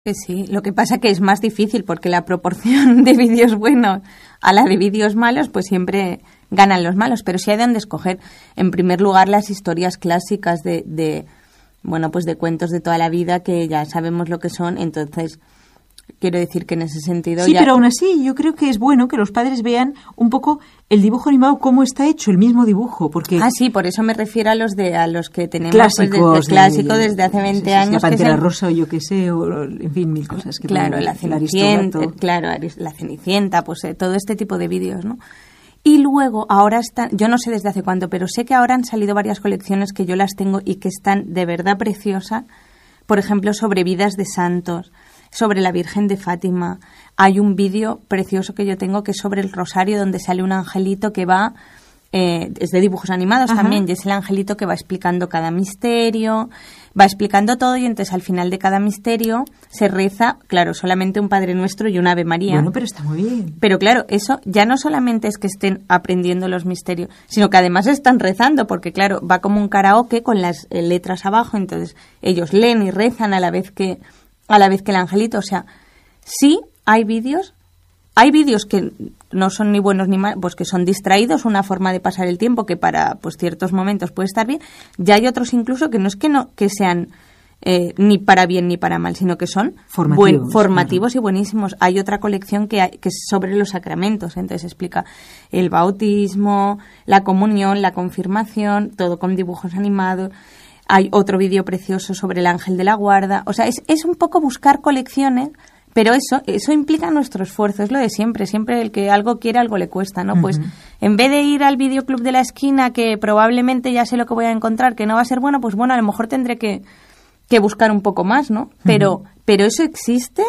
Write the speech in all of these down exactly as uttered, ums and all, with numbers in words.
Que sí, lo que pasa que es más difícil porque la proporción de vídeos buenos a la de vídeos malos, pues siempre ganan los malos, pero sí hay de dónde escoger. En primer lugar, las historias clásicas de, de, bueno, pues de cuentos de toda la vida que ya sabemos lo que son, entonces quiero decir que en ese sentido sí, ya... pero aún así yo creo que es bueno que los padres vean un poco el dibujo animado, cómo está hecho, el mismo dibujo, porque... Ah, sí, por eso me refiero a los de a los que tenemos clásicos, pues, desde, clásico de, desde hace veinte sí, sí, años. La Pantera que se... Rosa o yo qué sé, o en fin, mil cosas. Que claro, la Cenicienta, claro, la Cenicienta, pues eh, todo este tipo de vídeos, ¿no? Y luego, ahora están, yo no sé desde hace cuánto, pero sé que ahora han salido varias colecciones que yo las tengo y que están de verdad preciosas. Por ejemplo, sobre vidas de santos, sobre la Virgen de Fátima. Hay un vídeo precioso que yo tengo que es sobre el rosario, donde sale un angelito que va, eh, es de dibujos animados Ajá. también, y es el angelito que va explicando cada misterio, va explicando todo, y entonces al final de cada misterio se reza, claro, solamente un Padre Nuestro y un Ave María. Bueno, pero está muy bien. Pero claro, eso ya no solamente es que estén aprendiendo los misterios, sino que además están rezando, porque claro, va como un karaoke con las eh, letras abajo, entonces ellos leen y rezan a la vez que a la vez que el angelito, o sea, sí hay vídeos, hay vídeos que no son ni buenos ni malos, pues que son distraídos, una forma de pasar el tiempo que para pues ciertos momentos puede estar bien, y hay otros incluso que no es que no que sean eh, ni para bien ni para mal, sino que son formativos, buen, formativos claro. y buenísimos. Hay otra colección que, hay, que es sobre los sacramentos, entonces explica el bautismo, la comunión, la confirmación, todo con dibujos animados. Hay otro vídeo precioso sobre el ángel de la guarda. O sea, es, es un poco buscar colecciones, pero eso eso implica nuestro esfuerzo. Es lo de siempre. Siempre el que algo quiere, algo le cuesta, ¿no? Uh-huh. Pues en vez de ir al videoclub de la esquina, que probablemente ya sé lo que voy a encontrar, que no va a ser bueno, pues bueno, a lo mejor tendré que, que buscar un poco más, ¿no? Pero, uh-huh. pero eso existe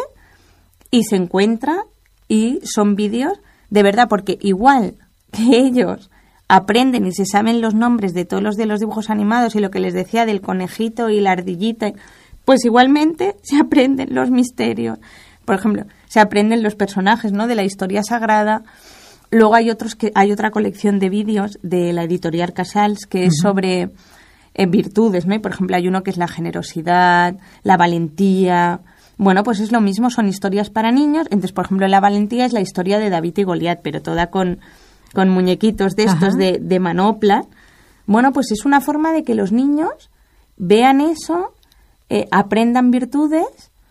y se encuentra y son vídeos de verdad, porque igual que ellos aprenden y se saben los nombres de todos los de los dibujos animados y lo que les decía del conejito y la ardillita, pues igualmente se aprenden los misterios. Por ejemplo, se aprenden los personajes, ¿no?, de la historia sagrada. Luego hay otros que hay otra colección de vídeos de la editorial Casals que uh-huh. es sobre eh, virtudes, ¿no? Y por ejemplo hay uno que es la generosidad, la valentía. Bueno, pues es lo mismo, son historias para niños. Entonces, por ejemplo, la valentía es la historia de David y Goliat, pero toda con con muñequitos de estos de, de manopla. Bueno, pues es una forma de que los niños vean eso, eh, aprendan virtudes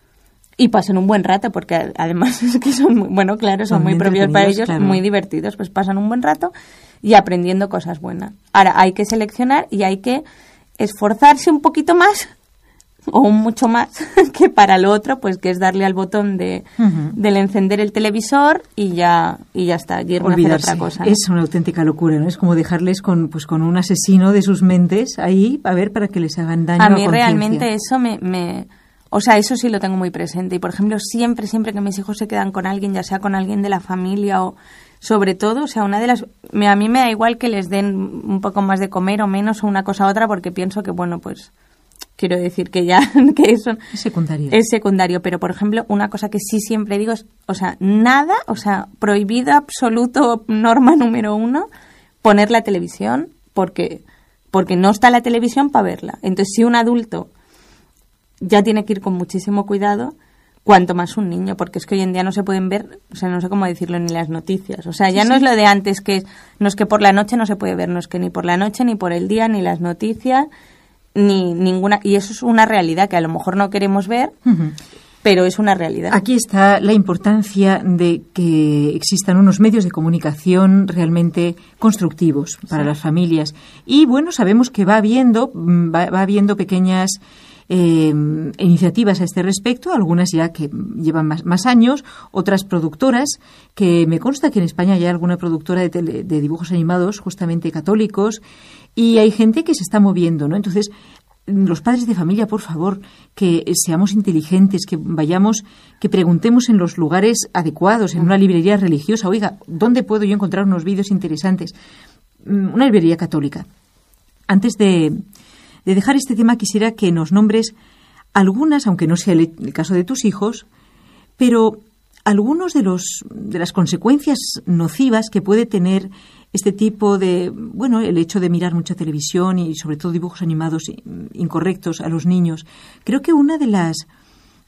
y pasen un buen rato, porque además es que son, muy, bueno, claro, son, son muy propios para ellos, claro. muy divertidos, pues pasan un buen rato y aprendiendo cosas buenas. Ahora, hay que seleccionar y hay que esforzarse un poquito más o mucho más que para lo otro, pues que es darle al botón de uh-huh. del encender el televisor y ya y ya está, y irme a hacer otra cosa, ¿no? Es una auténtica locura, ¿no? Es como dejarles con pues con un asesino de sus mentes ahí, a ver, para que les hagan daño a mí a realmente eso me, me o sea, eso sí lo tengo muy presente. Y por ejemplo, siempre siempre que mis hijos se quedan con alguien, ya sea con alguien de la familia o sobre todo, o sea, una de las me, a mí me da igual que les den un poco más de comer o menos o una cosa u otra, porque pienso que bueno, pues quiero decir que ya que eso es secundario. Es secundario, pero por ejemplo, una cosa que sí siempre digo es, o sea, nada, o sea, prohibido absoluto, norma número uno, poner la televisión porque porque no está la televisión para verla. Entonces, si un adulto ya tiene que ir con muchísimo cuidado, cuanto más un niño, porque es que hoy en día no se pueden ver, o sea, no sé cómo decirlo, ni las noticias. O sea, ya sí, no sí. es lo de antes, que no es que por la noche no se puede ver, no es que ni por la noche, ni por el día, ni las noticias, ni ninguna, y eso es una realidad que a lo mejor no queremos ver, uh-huh. pero es una realidad. Aquí está la importancia de que existan unos medios de comunicación realmente constructivos para sí. las familias. Y bueno, sabemos que va habiendo, va, va habiendo pequeñas eh, iniciativas a este respecto, algunas ya que llevan más, más años, otras productoras, que me consta que en España hay alguna productora de, tele, de dibujos animados justamente católicos. Y hay gente que se está moviendo, ¿no? Entonces, los padres de familia, por favor, que seamos inteligentes, que vayamos, que preguntemos en los lugares adecuados, en una librería religiosa. Oiga, ¿dónde puedo yo encontrar unos vídeos interesantes? Una librería católica. Antes de, de dejar este tema, quisiera que nos nombres algunas, aunque no sea el, el caso de tus hijos, pero algunos de los de las consecuencias nocivas que puede tener este tipo de, bueno, el hecho de mirar mucha televisión y sobre todo dibujos animados incorrectos a los niños. Creo que una de las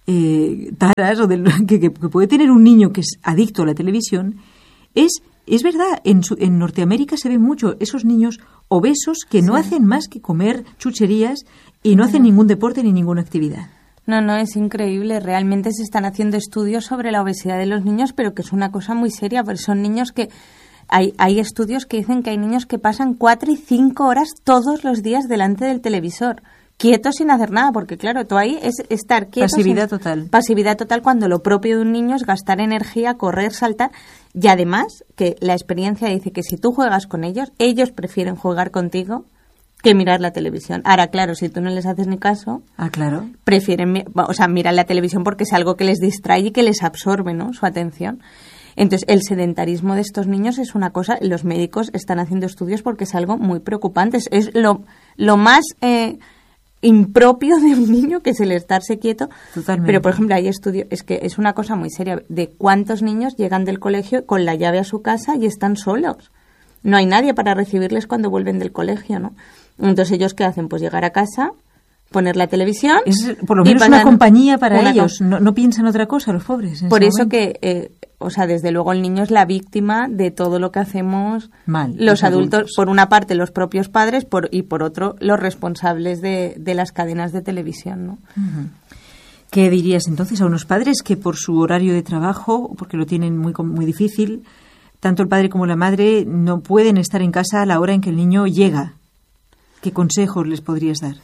eh, taras o de, que, que puede tener un niño que es adicto a la televisión, es, es verdad, en, su, en Norteamérica se ven mucho esos niños obesos que no sí. hacen más que comer chucherías y no hacen ningún deporte ni ninguna actividad. No, no, es increíble. Realmente se están haciendo estudios sobre la obesidad de los niños, pero que es una cosa muy seria, porque son niños que... Hay, hay estudios que dicen que hay niños que pasan cuatro y cinco horas todos los días delante del televisor, quietos sin hacer nada, porque claro, tú ahí es estar quieto. Pasividad sin, total. Pasividad total, cuando lo propio de un niño es gastar energía, correr, saltar. Y además, que la experiencia dice que si tú juegas con ellos, ellos prefieren jugar contigo que mirar la televisión. Ahora, claro, si tú no les haces ni caso, ah, claro. prefieren, o sea, mirar la televisión porque es algo que les distrae y que les absorbe, ¿no?, su atención. Entonces, el sedentarismo de estos niños es una cosa, los médicos están haciendo estudios porque es algo muy preocupante. Es, es lo, lo más eh, impropio de un niño, que es el estarse quieto. Totalmente. Pero, por ejemplo, hay estudios, es que es una cosa muy seria, de cuántos niños llegan del colegio con la llave a su casa y están solos. No hay nadie para recibirles cuando vuelven del colegio, ¿no? Entonces, ¿ellos qué hacen? Pues llegar a casa, poner la televisión. Es por lo menos una compañía para ellos. No, no piensan otra cosa los pobres. Por eso que, eh, o sea, desde luego el niño es la víctima de todo lo que hacemos mal los, los adultos, adultos. Por una parte los propios padres por, y por otro los responsables de, de las cadenas de televisión, ¿no? Uh-huh. ¿Qué dirías entonces a unos padres que por su horario de trabajo, porque lo tienen muy, muy difícil, tanto el padre como la madre no pueden estar en casa a la hora en que el niño llega? ¿Qué consejos les podrías dar?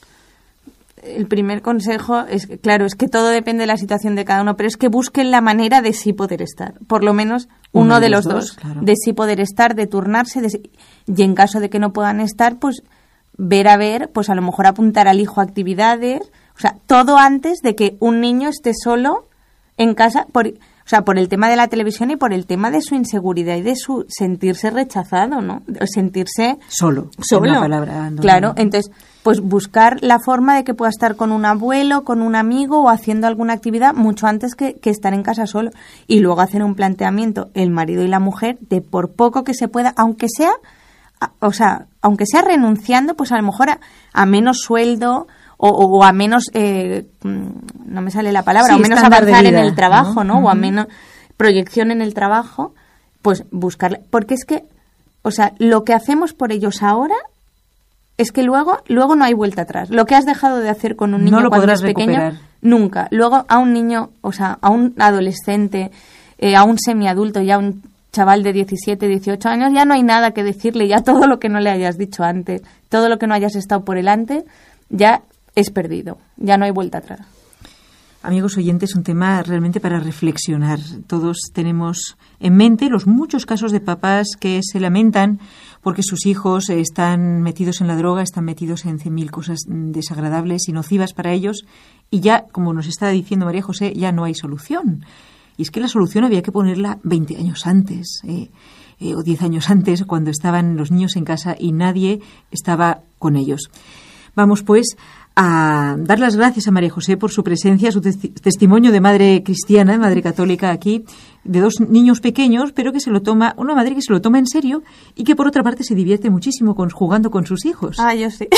El primer consejo es, claro, es que todo depende de la situación de cada uno, pero es que busquen la manera de sí poder estar, por lo menos uno, uno de, de los, los dos, dos claro. de sí poder estar, de turnarse, de sí, y en caso de que no puedan estar, pues ver a ver, pues a lo mejor apuntar al hijo a actividades, o sea, todo antes de que un niño esté solo en casa, por, o sea, por el tema de la televisión y por el tema de su inseguridad y de su sentirse rechazado, ¿no? Sentirse solo, solo. Una palabra, no, claro, no. Entonces, pues buscar la forma de que pueda estar con un abuelo, con un amigo o haciendo alguna actividad mucho antes que, que estar en casa solo. Y luego hacer un planteamiento, el marido y la mujer, de por poco que se pueda, aunque sea, a, o sea, aunque sea renunciando, pues a lo mejor a, a menos sueldo o, o a menos, eh, no me sale la palabra, sí, o menos avanzar vida, en el trabajo, ¿no? ¿no? Uh-huh. O a menos proyección en el trabajo, pues buscar, porque es que, o sea, lo que hacemos por ellos ahora es que luego luego no hay vuelta atrás. Lo que has dejado de hacer con un niño no cuando es pequeño, recuperar. Nunca. Luego a un niño, o sea, a un adolescente, eh, a un semiadulto, ya un chaval de diecisiete, dieciocho años, ya no hay nada que decirle, ya todo lo que no le hayas dicho antes, todo lo que no hayas estado por delante, ya es perdido, ya no hay vuelta atrás. Amigos oyentes, un tema realmente para reflexionar. Todos tenemos en mente los muchos casos de papás que se lamentan porque sus hijos están metidos en la droga, están metidos en cien mil cosas desagradables y nocivas para ellos, y ya, como nos está diciendo María José, ya no hay solución. Y es que la solución había que ponerla veinte años antes, eh, eh, o diez años antes, cuando estaban los niños en casa y nadie estaba con ellos. Vamos, pues, a dar las gracias a María José por su presencia, su testi- testimonio de madre cristiana, madre católica aquí, de dos niños pequeños, pero que se lo toma, una madre que se lo toma en serio y que por otra parte se divierte muchísimo con, jugando con sus hijos. Ah, yo sí.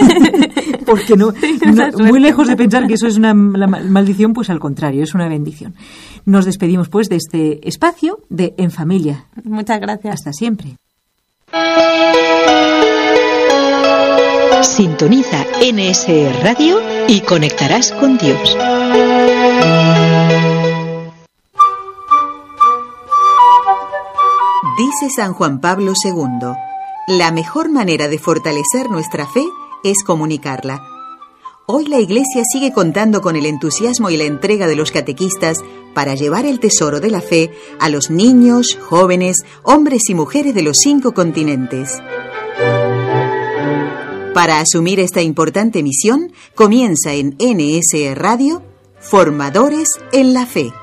Porque no, no, muy lejos de pensar que eso es una la maldición, pues al contrario, es una bendición. Nos despedimos pues de este espacio de En Familia. Muchas gracias. Hasta siempre. Sintoniza N S E Radio y conectarás con Dios. Dice San Juan Pablo segundo, la mejor manera de fortalecer nuestra fe es comunicarla. Hoy la Iglesia sigue contando con el entusiasmo y la entrega de los catequistas para llevar el tesoro de la fe a los niños, jóvenes, hombres y mujeres de los cinco continentes. Para asumir esta importante misión, comienza en N S E Radio, Formadores en la Fe.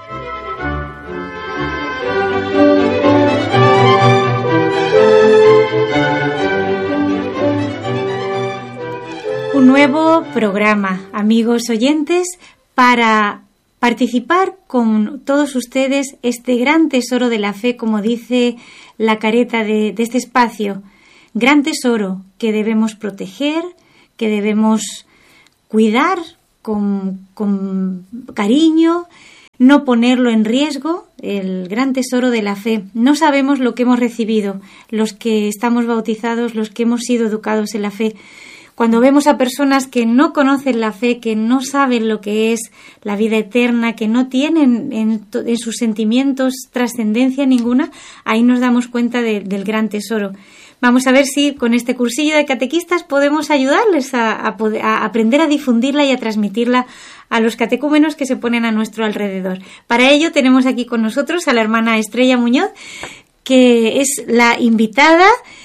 Un nuevo programa, amigos oyentes, para participar con todos ustedes este gran tesoro de la fe, como dice la careta de, de este espacio. Gran tesoro que debemos proteger, que debemos cuidar con, con cariño, no ponerlo en riesgo, el gran tesoro de la fe. No sabemos lo que hemos recibido, los que estamos bautizados, los que hemos sido educados en la fe. Cuando vemos a personas que no conocen la fe, que no saben lo que es la vida eterna, que no tienen en, en sus sentimientos trascendencia ninguna, ahí nos damos cuenta de, del gran tesoro. Vamos a ver si con este cursillo de catequistas podemos ayudarles a, a, poder, a aprender a difundirla y a transmitirla a los catecúmenos que se ponen a nuestro alrededor. Para ello tenemos aquí con nosotros a la hermana Estrella Muñoz, que es la invitada,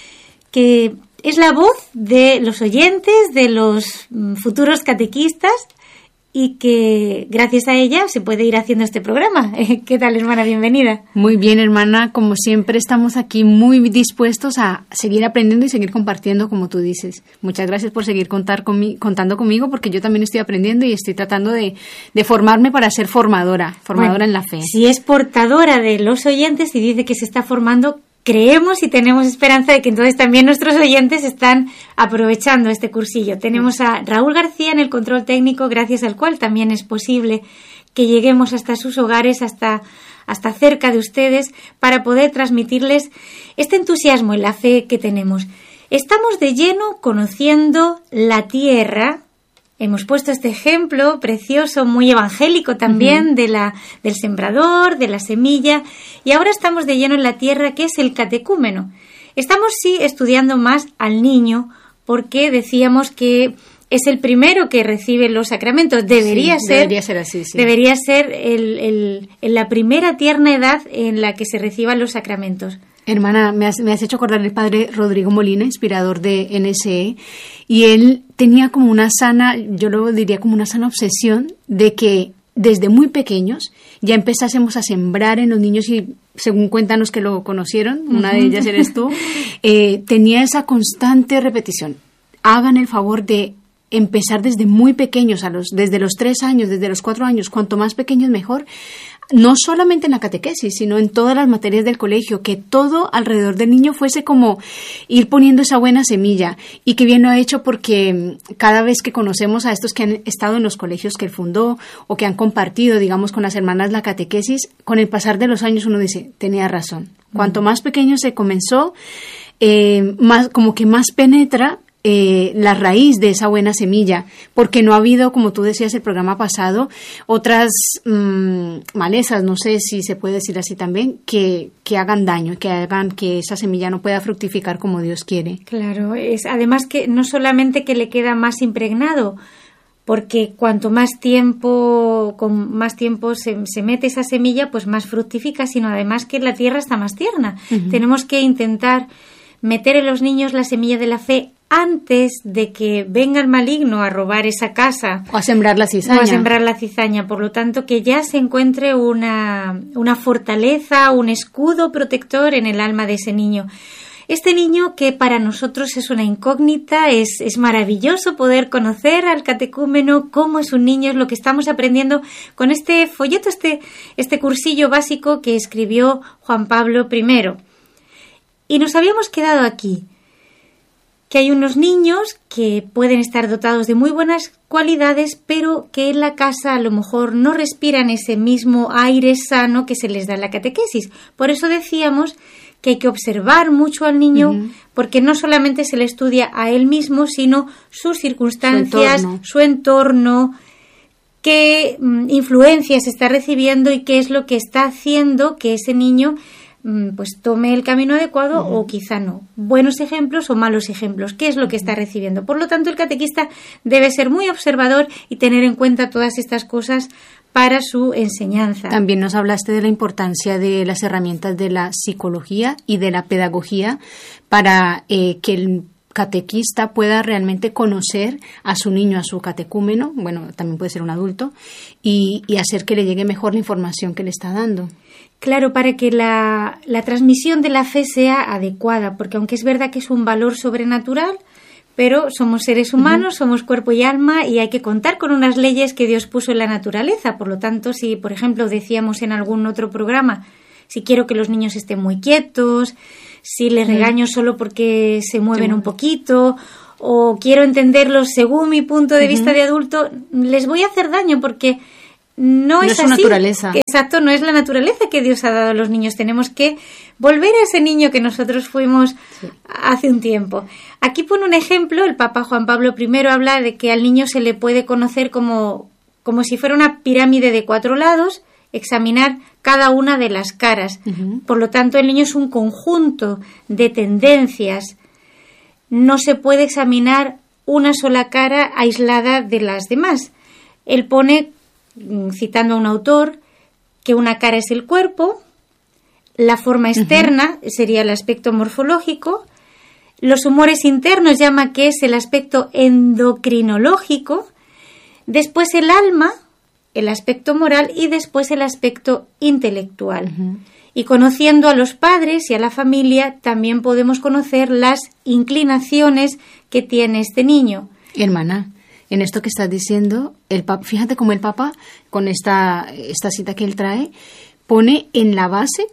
que es la voz de los oyentes, de los futuros catequistas, y que gracias a ella se puede ir haciendo este programa. ¿Qué tal, hermana? Bienvenida. Muy bien, hermana. Como siempre, estamos aquí muy dispuestos a seguir aprendiendo y seguir compartiendo, como tú dices. Muchas gracias por seguir contar conmi- contando conmigo, porque yo también estoy aprendiendo y estoy tratando de, de formarme para ser formadora, formadora bueno, en la fe. Si es portadora de los oyentes y dice que se está formando, creemos y tenemos esperanza de que entonces también nuestros oyentes están aprovechando este cursillo. Tenemos a Raúl García en el control técnico, gracias al cual también es posible que lleguemos hasta sus hogares, hasta, hasta cerca de ustedes, para poder transmitirles este entusiasmo en la fe que tenemos. Estamos de lleno conociendo la tierra. Hemos puesto este ejemplo precioso, muy evangélico también, uh-huh. de la, del sembrador, de la semilla, y ahora estamos de lleno en la tierra, que es el catecúmeno. Estamos, sí, estudiando más al niño, porque decíamos que es el primero que recibe los sacramentos. Debería sí, ser, debería ser así, sí. Debería ser el, el, en la primera tierna edad en la que se reciban los sacramentos. Hermana, me has, me has hecho acordar el padre Rodrigo Molina, inspirador de N S E, y él tenía como una sana, yo lo diría como una sana obsesión de que desde muy pequeños ya empezásemos a sembrar en los niños, y según cuentan los que lo conocieron, una de ellas eres tú, eh, tenía esa constante repetición. Hagan el favor de empezar desde muy pequeños, a los, desde los tres años, desde los cuatro años, cuanto más pequeños mejor, no solamente en la catequesis, sino en todas las materias del colegio, que todo alrededor del niño fuese como ir poniendo esa buena semilla. Y que bien lo ha hecho, porque cada vez que conocemos a estos que han estado en los colegios que él fundó o que han compartido, digamos, con las hermanas la catequesis, con el pasar de los años uno dice, tenía razón. Cuanto más pequeño se comenzó, eh, más, como que más penetra Eh, la raíz de esa buena semilla, porque no ha habido, como tú decías el programa pasado, otras mmm, malezas, no sé si se puede decir así también, que, que hagan daño, que hagan que esa semilla no pueda fructificar como Dios quiere. Claro, es además que no solamente que le queda más impregnado, porque cuanto más tiempo, con más tiempo se, se mete esa semilla, pues más fructifica, sino además que la tierra está más tierna. Uh-huh. Tenemos que intentar meter en los niños la semilla de la fe antes de que venga el maligno a robar esa casa. O a sembrar la cizaña. O a sembrar la cizaña. Por lo tanto, que ya se encuentre una, una fortaleza, un escudo protector en el alma de ese niño. Este niño, que para nosotros es una incógnita, es, es maravilloso poder conocer al catecúmeno, cómo es un niño, es lo que estamos aprendiendo con este folleto, este, este cursillo básico que escribió Juan Pablo primero. Y nos habíamos quedado aquí, que hay unos niños que pueden estar dotados de muy buenas cualidades, pero que en la casa a lo mejor no respiran ese mismo aire sano que se les da en la catequesis. Por eso decíamos que hay que observar mucho al niño, uh-huh. porque no solamente se le estudia a él mismo, sino sus circunstancias, su entorno, su entorno qué mm, influencias está recibiendo y qué es lo que está haciendo que ese niño pues tome el camino adecuado uh-huh. o quizá no. Buenos ejemplos o malos ejemplos. ¿Qué es lo que está recibiendo? Por lo tanto, el catequista debe ser muy observador y tener en cuenta todas estas cosas para su enseñanza. También nos hablaste de la importancia de las herramientas de la psicología y de la pedagogía para eh, que el catequista pueda realmente conocer a su niño, a su catecúmeno, bueno, también puede ser un adulto, y, y hacer que le llegue mejor la información que le está dando. Claro, para que la, la transmisión de la fe sea adecuada, porque aunque es verdad que es un valor sobrenatural, pero somos seres humanos, uh-huh. somos cuerpo y alma, y hay que contar con unas leyes que Dios puso en la naturaleza. Por lo tanto, si, por ejemplo, decíamos en algún otro programa, si quiero que los niños estén muy quietos, si les regaño solo porque se mueven un poquito, o quiero entenderlos según mi punto de uh-huh. vista de adulto, les voy a hacer daño porque no, no es, es su así. Naturaleza. Exacto, no es la naturaleza que Dios ha dado a los niños. Tenemos que volver a ese niño que nosotros fuimos sí. hace un tiempo. Aquí pone un ejemplo, el Papa Juan Pablo primero habla de que al niño se le puede conocer como, como si fuera una pirámide de cuatro lados, examinar cada una de las caras. Uh-huh. Por lo tanto, el niño es un conjunto de tendencias. No se puede examinar una sola cara aislada de las demás. Él pone, citando a un autor, que una cara es el cuerpo, la forma externa uh-huh. sería el aspecto morfológico, los humores internos llama que es el aspecto endocrinológico, después el alma, el aspecto moral y después el aspecto intelectual. Uh-huh. Y conociendo a los padres y a la familia también podemos conocer las inclinaciones que tiene este niño. Hermana, en esto que estás diciendo, el Papa, fíjate cómo el Papa, con esta, esta cita que él trae, pone en la base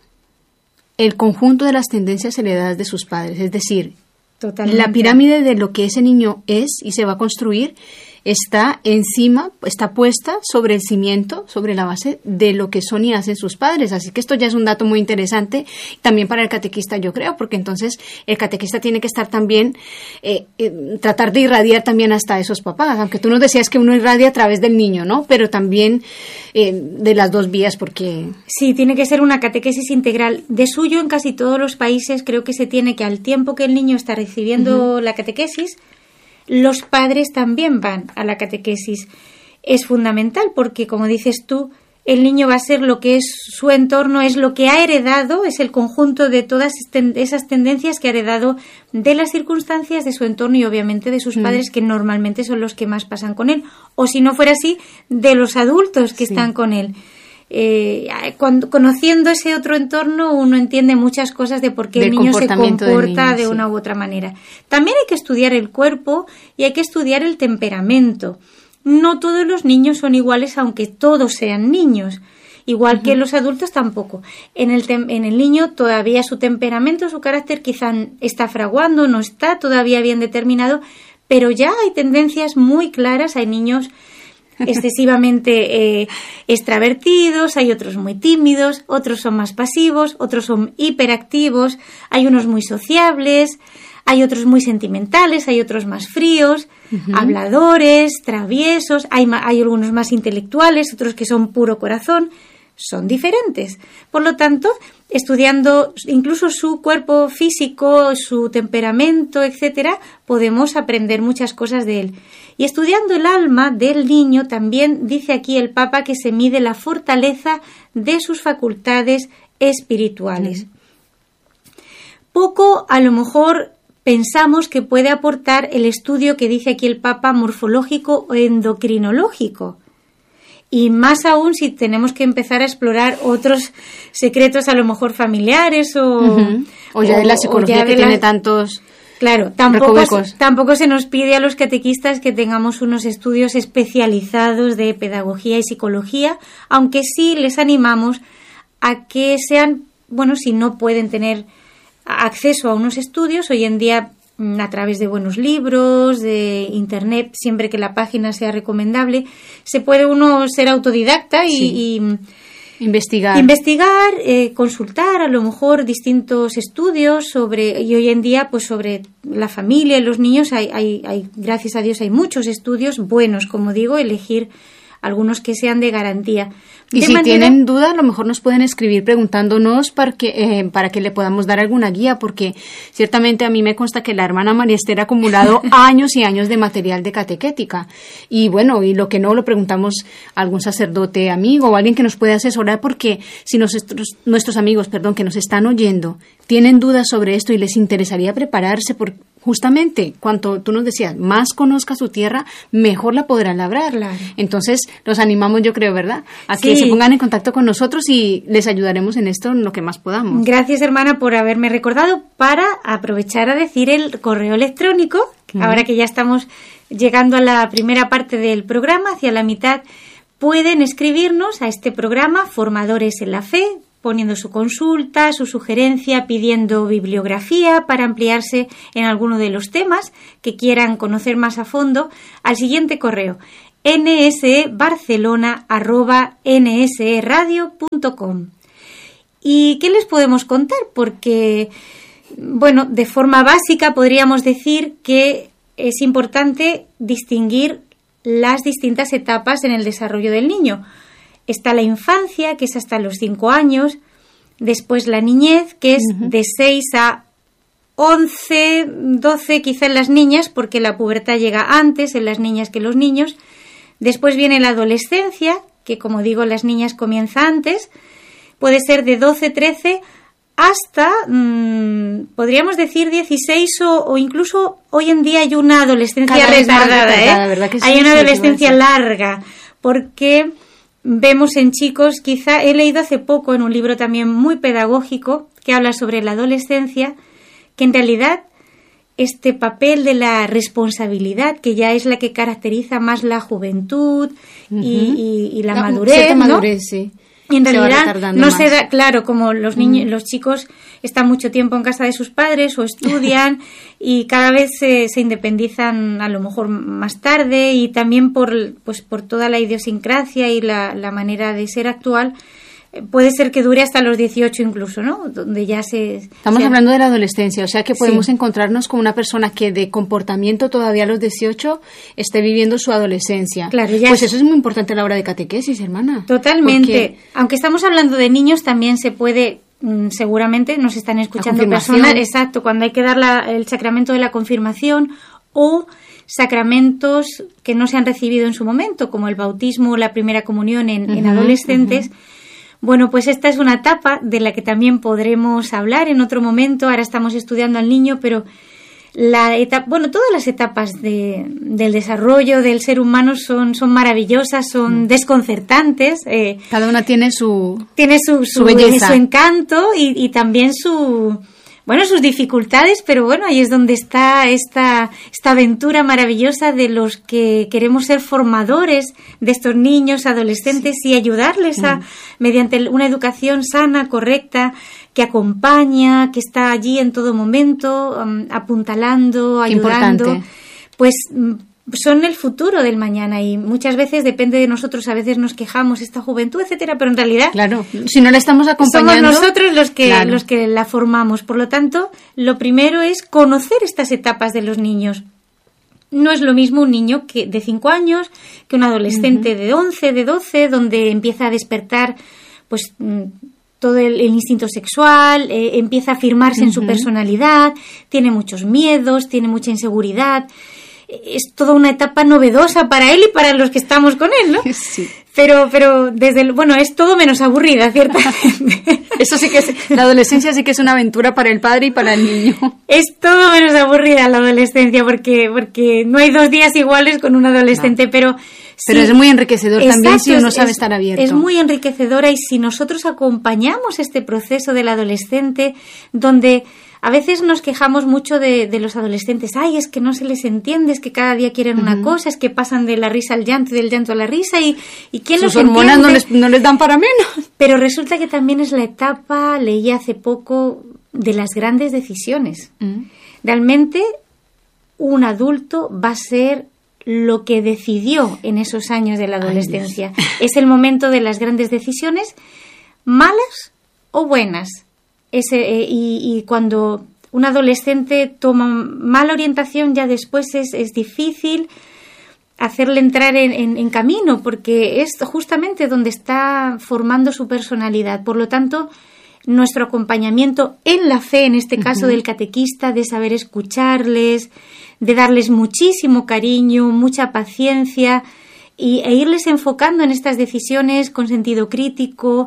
el conjunto de las tendencias heredadas de sus padres. Es decir, totalmente. La pirámide de lo que ese niño es y se va a construir está encima, está puesta sobre el cimiento, sobre la base de lo que son y hacen sus padres. Así que esto ya es un dato muy interesante también para el catequista, yo creo, porque entonces el catequista tiene que estar también, eh, eh, tratar de irradiar también hasta esos papás, aunque tú nos decías que uno irradia a través del niño, ¿no? Pero también eh, de las dos vías, porque... Sí, tiene que ser una catequesis integral. De suyo, en casi todos los países creo que se tiene que, al tiempo que el niño está recibiendo uh-huh. la catequesis, los padres también van a la catequesis. Es fundamental porque, como dices tú, el niño va a ser lo que es su entorno, es lo que ha heredado, es el conjunto de todas esas tendencias que ha heredado de las circunstancias de su entorno y obviamente de sus mm. padres, que normalmente son los que más pasan con él. O si no fuera así, de los adultos que sí. están con él. Eh, cuando, conociendo ese otro entorno uno entiende muchas cosas de por qué el niño se comporta niño, de una sí. u otra manera. También hay que estudiar el cuerpo y hay que estudiar el temperamento. No todos los niños son iguales, aunque todos sean niños, igual uh-huh. que los adultos tampoco. En el, tem- en el niño todavía su temperamento, su carácter quizá está fraguando, no está todavía bien determinado, pero ya hay tendencias muy claras. Hay niños excesivamente eh, extravertidos, hay otros muy tímidos, otros son más pasivos, otros son hiperactivos, hay unos muy sociables, hay otros muy sentimentales, hay otros más fríos, uh-huh. habladores, traviesos, hay, ma- hay algunos más intelectuales, otros que son puro corazón. Son diferentes. Por lo tanto, estudiando incluso su cuerpo físico, su temperamento, etcétera, podemos aprender muchas cosas de él. Y estudiando el alma del niño, también dice aquí el Papa que se mide la fortaleza de sus facultades espirituales. Poco, a lo mejor, pensamos que puede aportar el estudio que dice aquí el Papa morfológico o endocrinológico. Y más aún si tenemos que empezar a explorar otros secretos, a lo mejor familiares o... Uh-huh. O ya o, de la psicología que tiene la... tantos... Claro, tampoco, tampoco se nos pide a los catequistas que tengamos unos estudios especializados de pedagogía y psicología, aunque sí les animamos a que sean, bueno, si no pueden tener acceso a unos estudios, hoy en día a través de buenos libros, de internet, siempre que la página sea recomendable, se puede uno ser autodidacta y... Sí. y Investigar. Investigar, eh, consultar a lo mejor distintos estudios sobre, y hoy en día pues sobre la familia y los niños hay, hay, hay, gracias a Dios hay muchos estudios buenos, como digo, elegir algunos que sean de garantía. Y de si manera... tienen duda, a lo mejor nos pueden escribir preguntándonos para que, eh, para que le podamos dar alguna guía, porque ciertamente a mí me consta que la hermana María Esther ha acumulado años y años de material de catequética. Y bueno, y lo que no, lo preguntamos a algún sacerdote amigo o alguien que nos pueda asesorar, porque si nosotros, nuestros amigos, perdón, que nos están oyendo, tienen dudas sobre esto y les interesaría prepararse, por justamente, cuanto tú nos decías, más conozca su tierra, mejor la podrá labrar. Claro. Entonces, los animamos, yo creo, ¿verdad?, a que sí. se pongan en contacto con nosotros y les ayudaremos en esto en lo que más podamos. Gracias, hermana, por haberme recordado, para aprovechar a decir el correo electrónico, uh-huh. ahora que ya estamos llegando a la primera parte del programa, hacia la mitad. Pueden escribirnos a este programa, Formadores en la Fe, poniendo su consulta, su sugerencia, pidiendo bibliografía para ampliarse en alguno de los temas que quieran conocer más a fondo, al siguiente correo nsebarcelona arroba nseradio punto com. ¿Y qué les podemos contar? Porque, bueno, de forma básica podríamos decir que es importante distinguir las distintas etapas en el desarrollo del niño. Está la infancia, que es hasta los cinco años, después la niñez, que es uh-huh. de seis a once, doce quizá en las niñas, porque la pubertad llega antes en las niñas que los niños. Después viene la adolescencia, que como digo, las niñas comienza antes, puede ser de doce, trece hasta, mmm, podríamos decir, dieciséis o, o incluso hoy en día hay una adolescencia retardada, ¿eh? ¿Verdad que sí? Hay una sí, adolescencia larga, porque vemos en chicos, quizá he leído hace poco en un libro también muy pedagógico que habla sobre la adolescencia, que en realidad este papel de la responsabilidad, que ya es la que caracteriza más la juventud uh-huh. y, y, y la no, madurez, ¿no? madurez, sí. Y en realidad se no más. se da, claro, como los niños, mm. los chicos están mucho tiempo en casa de sus padres o estudian y cada vez se, se independizan a lo mejor más tarde, y también por, pues, por toda la idiosincrasia y la, la manera de ser actual, puede ser que dure hasta los dieciocho incluso, ¿no? Donde ya se... Estamos se... hablando de la adolescencia, o sea que podemos sí. encontrarnos con una persona que de comportamiento todavía a los dieciocho esté viviendo su adolescencia. Claro, ya pues es... eso es muy importante a la hora de catequesis, hermana. Totalmente. Porque... Aunque estamos hablando de niños, también se puede, mmm, seguramente nos están escuchando personas, exacto, cuando hay que dar la, el sacramento de la confirmación o sacramentos que no se han recibido en su momento, como el bautismo o la primera comunión en, uh-huh, en adolescentes. Uh-huh. Bueno, pues esta es una etapa de la que también podremos hablar en otro momento. Ahora estamos estudiando al niño, pero la etapa, bueno, todas las etapas de, del desarrollo del ser humano son, son maravillosas, son mm. desconcertantes. Eh, Cada una tiene su tiene su, su, su belleza, su encanto y, y también su bueno sus dificultades, pero bueno, ahí es donde está esta esta aventura maravillosa de los que queremos ser formadores de estos niños, adolescentes, sí. y ayudarles a, mm. mediante una educación sana, correcta, que acompaña, que está allí en todo momento, um, apuntalando, ayudando. Importante. Pues son el futuro del mañana y muchas veces depende de nosotros. A veces nos quejamos, esta juventud, etcétera, pero en realidad claro, si no la estamos acompañando, somos nosotros los que claro. los que la formamos. Por lo tanto, lo primero es conocer estas etapas de los niños. No es lo mismo un niño que de cinco años que un adolescente uh-huh. de once, de doce, donde empieza a despertar pues todo el, el instinto sexual, eh, empieza a afirmarse uh-huh. en su personalidad, tiene muchos miedos, tiene mucha inseguridad. Es toda una etapa novedosa para él y para los que estamos con él, ¿no? Sí. Pero, pero desde el, bueno, es todo menos aburrida, ciertamente. Eso sí que es, la adolescencia sí que es una aventura para el padre y para el niño. Es todo menos aburrida la adolescencia, porque, porque no hay dos días iguales con un adolescente, no. pero... Pero sí, es muy enriquecedor exacto, también si uno es, sabe estar abierto. Es muy enriquecedora, y si nosotros acompañamos este proceso del adolescente, donde a veces nos quejamos mucho de, de los adolescentes, ay, es que no se les entiende, es que cada día quieren uh-huh. una cosa, es que pasan de la risa al llanto y del llanto a la risa, y, y ¿quién los entiende? Sus hormonas no les, no les dan para menos. Pero resulta que también es la etapa, leí hace poco, de las grandes decisiones. Uh-huh. Realmente un adulto va a ser lo que decidió en esos años de la adolescencia. Ay, es el momento de las grandes decisiones, malas o buenas. Ese, eh, y, y cuando un adolescente toma mala orientación, ya después es, es difícil hacerle entrar en, en, en camino, porque es justamente donde está formando su personalidad. Por lo tanto, nuestro acompañamiento en la fe, en este caso uh-huh. del catequista, de saber escucharles, de darles muchísimo cariño, mucha paciencia, y, e irles enfocando en estas decisiones con sentido crítico,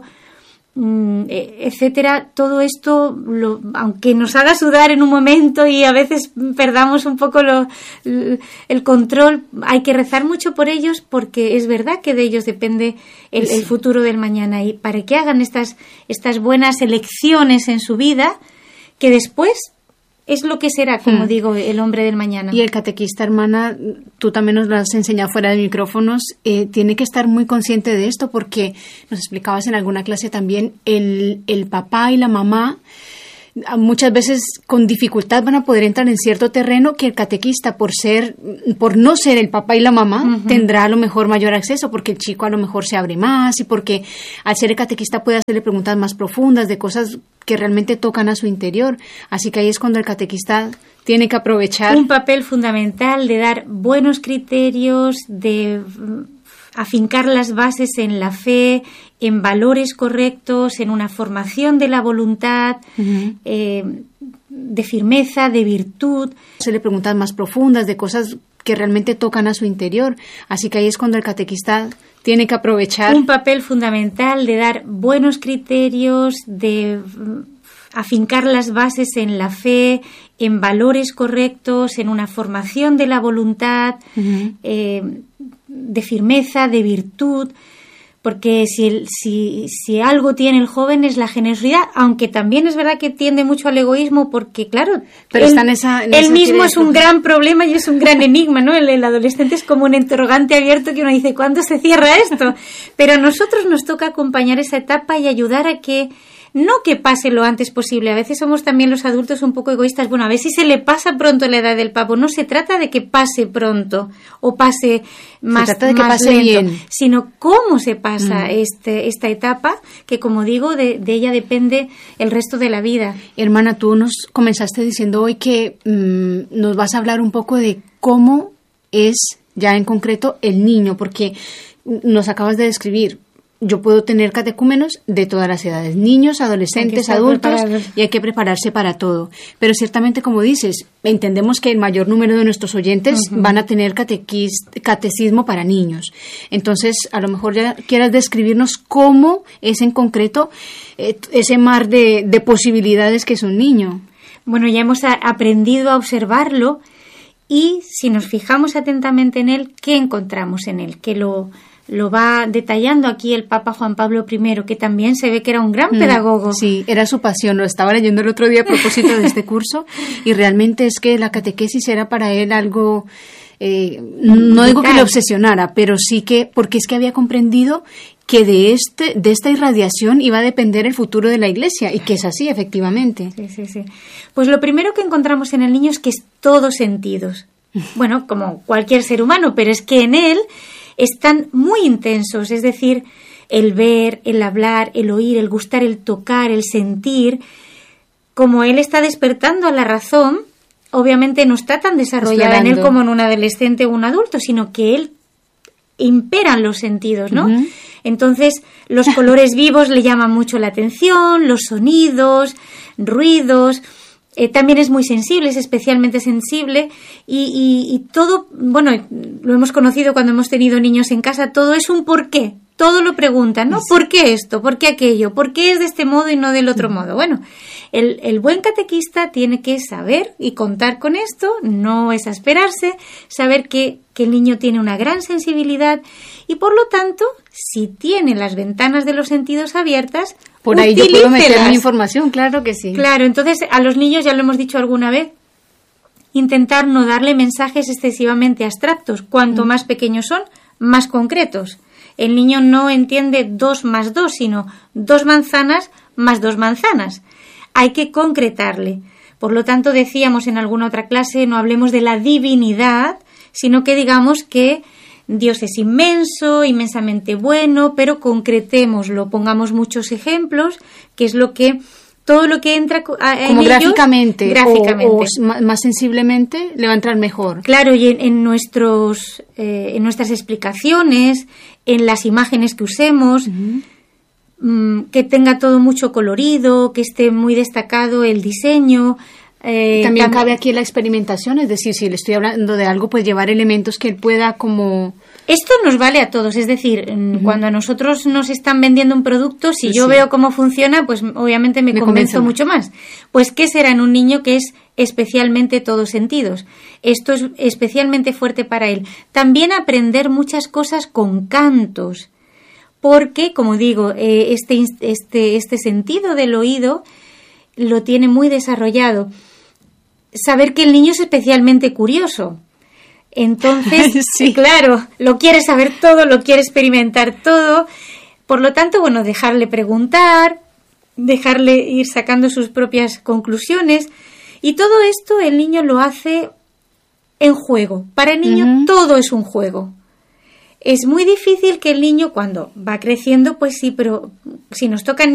etcétera. Todo esto, lo, aunque nos haga sudar en un momento y a veces perdamos un poco lo, el control, hay que rezar mucho por ellos, porque es verdad que de ellos depende el, sí. el futuro del mañana, y para que hagan estas, estas buenas elecciones en su vida, que después es lo que será, como Hmm. digo, el hombre del mañana. Y el catequista, hermana, tú también nos lo has enseñado fuera de micrófonos, eh, tiene que estar muy consciente de esto porque nos explicabas en alguna clase también, el, el papá y la mamá muchas veces con dificultad van a poder entrar en cierto terreno que el catequista, por ser, por no ser el papá y la mamá, uh-huh. tendrá a lo mejor mayor acceso, porque el chico a lo mejor se abre más y porque al ser el catequista puede hacerle preguntas más profundas de cosas que realmente tocan a su interior. Así que ahí es cuando el catequista tiene que aprovechar un papel fundamental de dar buenos criterios, de afincar las bases en la fe, en valores correctos, en una formación de la voluntad, uh-huh. eh, de firmeza, de virtud. Se le preguntas más profundas de cosas que realmente tocan a su interior. Así que ahí es cuando el catequista tiene que aprovechar un papel fundamental de dar buenos criterios, de afincar las bases en la fe, en valores correctos, en una formación de la voluntad, uh-huh. eh, de firmeza, de virtud, porque si, el, si, si algo tiene el joven es la generosidad, aunque también es verdad que tiende mucho al egoísmo, porque claro, pero él, está en esa, en él esa mismo es un gran problema y es un gran enigma, ¿no? El, el adolescente es como un interrogante abierto que uno dice, ¿cuándo se cierra esto? Pero a nosotros nos toca acompañar esa etapa y ayudar a que no que pase lo antes posible. A veces somos también los adultos un poco egoístas. Bueno, a ver si se le pasa pronto la edad del pavo. No se trata de que pase pronto o pase más, se trata de que más pase lento, bien, sino cómo se pasa mm. este, esta etapa, que como digo, de, de ella depende el resto de la vida. Hermana, tú nos comenzaste diciendo hoy que mmm, nos vas a hablar un poco de cómo es ya en concreto el niño, porque nos acabas de describir. Yo puedo tener catecúmenos de todas las edades, niños, adolescentes, adultos, preparados. Y hay que prepararse para todo. Pero ciertamente, como dices, entendemos que el mayor número de nuestros oyentes uh-huh. van a tener catequis, catecismo para niños. Entonces, a lo mejor ya quieras describirnos cómo es en concreto eh, ese mar de, de posibilidades que es un niño. Bueno, ya hemos a, aprendido a observarlo y si nos fijamos atentamente en él, ¿qué encontramos en él? Que lo... Lo va detallando aquí el Papa Juan Pablo primero, que también se ve que era un gran pedagogo. Sí, era su pasión. Lo estaba leyendo el otro día a propósito de este curso y realmente es que la catequesis era para él algo, eh, no digo que le obsesionara, pero sí que, porque es que había comprendido que de este de esta irradiación iba a depender el futuro de la Iglesia y que es así, efectivamente. Sí, sí, sí. Pues lo primero que encontramos en el niño es que es todo sentidos. Bueno, como cualquier ser humano, pero es que en él están muy intensos, es decir, el ver, el hablar, el oír, el gustar, el tocar, el sentir. Como él está despertando a la razón, obviamente no está tan desarrollada en él como en un adolescente o un adulto, sino que él imperan los sentidos, ¿no? Uh-huh. Entonces, los colores vivos le llaman mucho la atención, los sonidos, ruidos. Eh, también es muy sensible, es especialmente sensible y, y, y todo, bueno, lo hemos conocido cuando hemos tenido niños en casa, todo es un por qué, todo lo preguntan, ¿no? Sí. ¿Por qué esto? ¿Por qué aquello? ¿Por qué es de este modo y no del otro modo? Bueno, el, el buen catequista tiene que saber y contar con esto, no exasperarse, saber que, que el niño tiene una gran sensibilidad y por lo tanto, si tiene las ventanas de los sentidos abiertas, por ahí yo puedo meter mi información, claro que sí. Claro, entonces a los niños, ya lo hemos dicho alguna vez, intentar no darle mensajes excesivamente abstractos. Cuanto mm. más pequeños son, más concretos. El niño no entiende dos más dos, sino dos manzanas más dos manzanas. Hay que concretarle. Por lo tanto, decíamos en alguna otra clase, no hablemos de la divinidad, sino que digamos que Dios es inmenso, inmensamente bueno, pero concretémoslo, pongamos muchos ejemplos, que es lo que todo lo que entra en como ellos, gráficamente, gráficamente. O, o más sensiblemente le va a entrar mejor. Claro, y en, en nuestros eh, en nuestras explicaciones, en las imágenes que usemos, uh-huh. mmm, que tenga todo mucho colorido, que esté muy destacado el diseño. Eh, también tam- cabe aquí la experimentación, es decir, si le estoy hablando de algo, pues llevar elementos que él pueda como... Esto nos vale a todos, es decir, uh-huh. cuando a nosotros nos están vendiendo un producto, si pues yo sí. veo cómo funciona, pues obviamente me, me convenzo mucho más. Pues, ¿qué será en un niño que es especialmente todos sentidos? Esto es especialmente fuerte para él. También aprender muchas cosas con cantos, porque, como digo, eh, este, este, este sentido del oído lo tiene muy desarrollado. saber que el niño es especialmente curioso. Entonces, sí. claro, lo quiere saber todo, lo quiere experimentar todo. Por lo tanto, bueno, dejarle preguntar, dejarle ir sacando sus propias conclusiones. Y todo esto el niño lo hace en juego. Para el niño uh-huh. todo es un juego. Es muy difícil que el niño, cuando va creciendo, pues sí, pero si nos toca